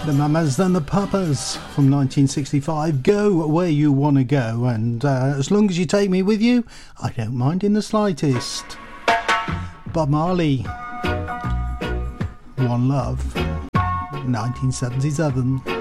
The Mamas and the Papas from 1965. Go where you want to go, and as long as you take me with you, I don't mind in the slightest. Bob Marley, One Love, 1977.